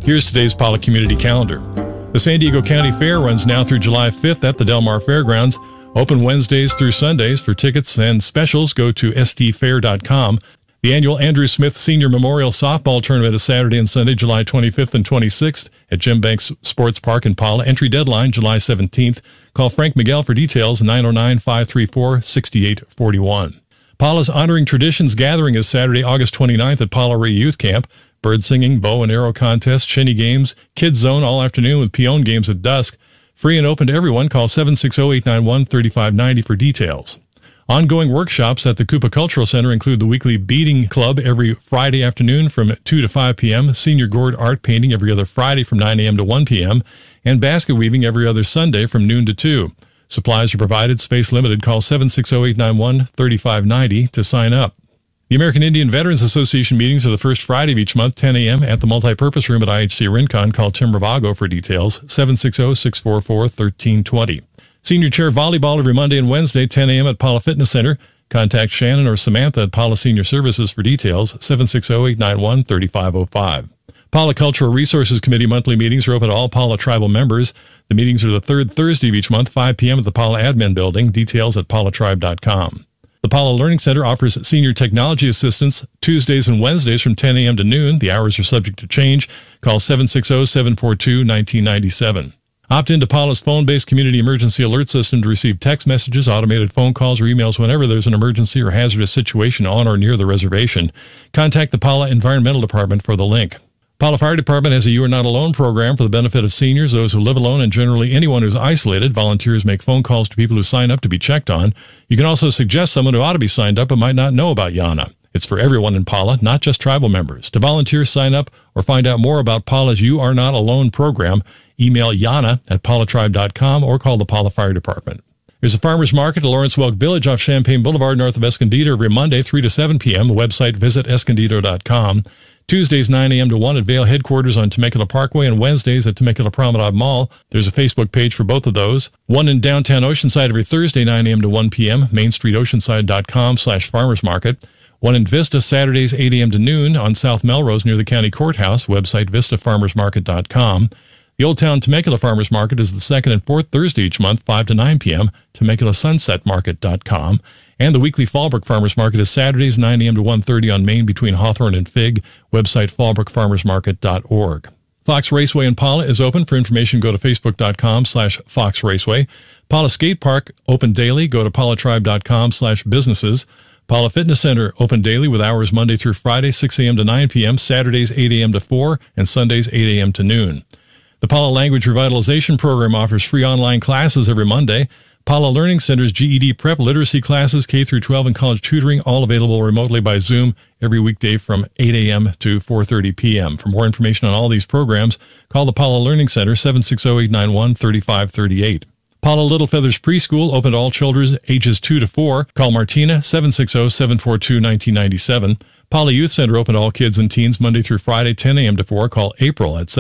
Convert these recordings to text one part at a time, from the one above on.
Here's today's Pala Community Calendar. The San Diego County Fair runs now through July 5th at the Del Mar Fairgrounds. Open Wednesdays through Sundays. For tickets and specials, go to stfair.com. The annual Andrew Smith Senior Memorial Softball Tournament is Saturday and Sunday, July 25th and 26th at Jim Banks Sports Park in Pala. Entry deadline, July 17th. Call Frank Miguel for details, 909-534-6841. Pala's Honoring Traditions Gathering is Saturday, August 29th at Pala Ray Youth Camp. Bird singing, bow and arrow contest, shinny games, kids zone all afternoon with peon games at dusk. Free and open to everyone. Call 760-891-3590 for details. Ongoing workshops at the Coupa Cultural Center include the weekly Beading Club every Friday afternoon from 2 to 5 p.m., Senior Gourd Art Painting every other Friday from 9 a.m. to 1 p.m., and basket weaving every other Sunday from noon to 2. Supplies are provided, space limited. Call 760-891-3590 to sign up. The American Indian Veterans Association meetings are the first Friday of each month, 10 a.m. at the Multipurpose Room at IHC Rincon. Call Tim Ravago for details, 760-644-1320. Senior Chair Volleyball every Monday and Wednesday, 10 a.m. at Pala Fitness Center. Contact Shannon or Samantha at Pala Senior Services for details, 760-891-3505. Pala Cultural Resources Committee monthly meetings are open to all Pala tribal members. The meetings are the third Thursday of each month, 5 p.m. at the Pala Admin Building. Details at palatribe.com. The Pala Learning Center offers senior technology assistance Tuesdays and Wednesdays from 10 a.m. to noon. The hours are subject to change. Call 760-742-1997. Opt into Pala's phone-based community emergency alert system to receive text messages, automated phone calls, or emails whenever there's an emergency or hazardous situation on or near the reservation. Contact the Pala Environmental Department for the link. Pala Fire Department has a You Are Not Alone program for the benefit of seniors, those who live alone, and generally anyone who's isolated. Volunteers make phone calls to people who sign up to be checked on. You can also suggest someone who ought to be signed up but might not know about Yana. It's for everyone in Pala, not just tribal members. To volunteer, sign up, or find out more about Pala's You Are Not Alone program, email Yana at palatribe.com or call the Pala Fire Department. There's a farmer's market at Lawrence Welk Village off Champaign Boulevard north of Escondido every Monday, 3 to 7 p.m. The website, visit escondido.com. Tuesdays, 9 a.m. to 1 at Vail headquarters on Temecula Parkway, and Wednesdays at Temecula Promenade Mall. There's a Facebook page for both of those. One in downtown Oceanside every Thursday, 9 a.m. to 1 p.m., mainstreetoceanside.com/farmers market. One in Vista, Saturdays, 8 a.m. to noon on South Melrose near the county courthouse, website vistafarmersmarket.com. The Old Town Temecula Farmers Market is the second and fourth Thursday each month, 5 to 9 p.m., TemeculaSunsetMarket.com. And the weekly Fallbrook Farmers Market is Saturdays, 9 a.m. to 1:30 on Main between Hawthorne and Fig, website fallbrookfarmersmarket.org. Fox Raceway in Pala is open. For information, go to facebook.com/Fox Raceway. Pala Skate Park, open daily. Go to palatribe.com/businesses. Pala Fitness Center, open daily with hours Monday through Friday, 6 a.m. to 9 p.m., Saturdays, 8 a.m. to 4, and Sundays, 8 a.m. to noon. The Pala Language Revitalization Program offers free online classes every Monday. Pala Learning Center's GED Prep Literacy classes, K-12 and college tutoring, all available remotely by Zoom every weekday from 8 a.m. to 4:30 p.m. For more information on all these programs, call the Pala Learning Center, 760-891-3538. Pala Little Feathers Preschool, open to all children ages 2 to 4. Call Martina, 760-742-1997. Pala Youth Center, open to all kids and teens Monday through Friday, 10 a.m. to 4. Call April at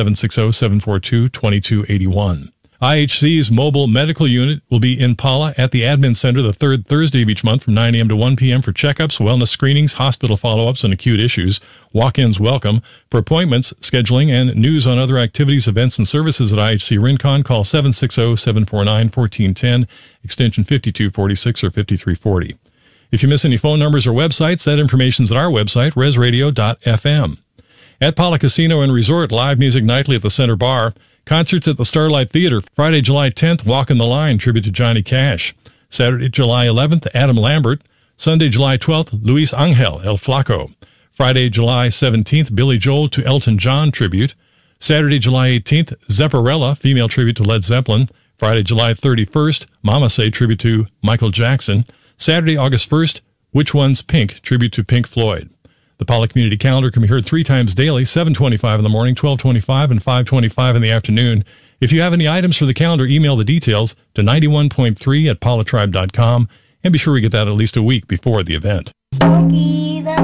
760-742-2281. IHC's mobile medical unit will be in Pala at the Admin Center the third Thursday of each month from 9 a.m. to 1 p.m. for checkups, wellness screenings, hospital follow-ups, and acute issues. Walk-ins welcome. For appointments, scheduling, and news on other activities, events, and services at IHC Rincon, call 760-749-1410, extension 5246 or 5340. If you miss any phone numbers or websites, that information's at our website, resradio.fm. At Pala Casino and Resort, live music nightly at the Center Bar. Concerts at the Starlight Theater. Friday, July 10th, Walk in the Line, tribute to Johnny Cash. Saturday, July 11th, Adam Lambert. Sunday, July 12th, Luis Angel, El Flaco. Friday, July 17th, Billy Joel to Elton John tribute. Saturday, July 18th, Zepparella, female tribute to Led Zeppelin. Friday, July 31st, Mama Say tribute to Michael Jackson. Saturday, August 1st, Which One's Pink, tribute to Pink Floyd. The Pala Community Calendar can be heard 3 times daily, 7:25 in the morning, 12:25, and 5:25 in the afternoon. If you have any items for the calendar, email the details to 91.3 at palatribe.com, and be sure we get that at least a week before the event. Smokey the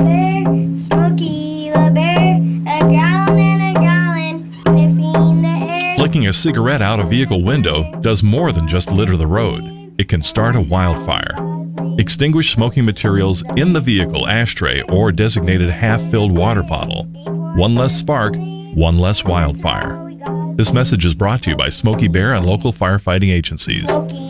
Bear, a gallon and a gallon, sniffing the air. Flicking a cigarette out a vehicle window does more than just litter the road. It can start a wildfire. Extinguish smoking materials in the vehicle ashtray or designated half-filled water bottle. One less spark one less wildfire. This message is brought to you by Smokey Bear and local firefighting agencies. Smokey